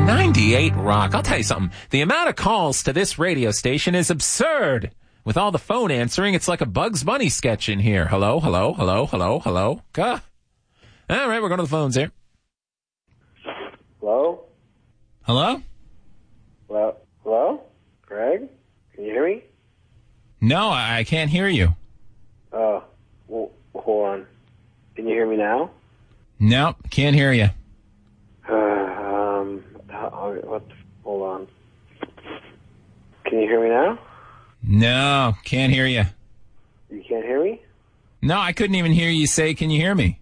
98 Rock. I'll tell you something. The amount of calls to this radio station is absurd. With all the phone answering, it's like a Bugs Bunny sketch in here. Hello, hello, hello, hello, hello. All right, we're going to the phones here. Hello? Hello? Hello? Greg? Can you hear me? No, I can't hear you. Oh, well, hold on. Can you hear me now? No, can't hear you. Hold on. Can you hear me now? No, can't hear you. You can't hear me? No, I couldn't even hear you say, can you hear me?